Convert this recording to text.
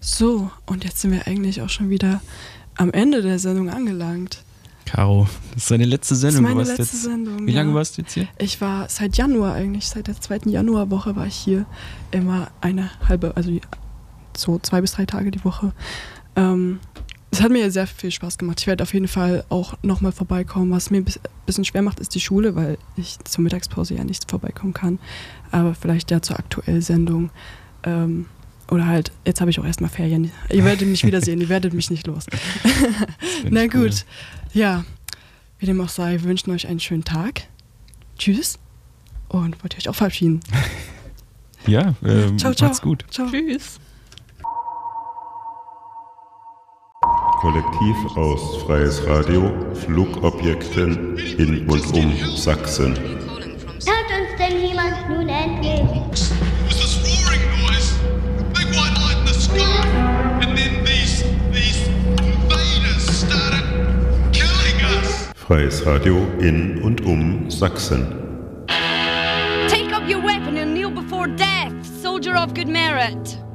So, und jetzt sind wir eigentlich auch schon wieder am Ende der Sendung angelangt. Caro, das ist deine letzte Sendung. Das ist meine letzte Sendung. Wie lange warst du jetzt hier? Ich war seit Januar eigentlich, seit der 2. Januarwoche war ich hier. Immer eine halbe, also so 2 bis 3 Tage die Woche. Es hat mir sehr viel Spaß gemacht. Ich werde auf jeden Fall auch nochmal vorbeikommen. Was mir ein bisschen schwer macht, ist die Schule, weil ich zur Mittagspause ja nicht vorbeikommen kann. Aber vielleicht ja zur aktuellen Sendung. Oder halt, jetzt habe ich auch erstmal Ferien. Ihr werdet mich wiedersehen, ihr werdet mich nicht los. Na gut, cool. Ja, wie dem auch sei, wir wünschen euch einen schönen Tag. Tschüss. Und wollt ihr euch auch verabschieden? Ja, ciao, macht's gut. Ciao. Tschüss. Kollektiv aus Freies Radio, Flugobjekten in und um Sachsen. Hört uns denn jemand nun endlich? Was this roaring noise? A big white light in the sky, and then these invaders started killing us. Freies Radio in und um Sachsen. Take up your weapon and kneel before death, soldier of good merit.